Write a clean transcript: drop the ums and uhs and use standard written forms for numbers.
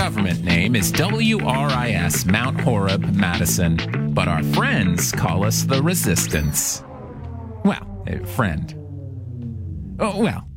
government name is WRIS Mount Horeb, Madison, but our friends call us the Resistance. Well, friend. Oh, well,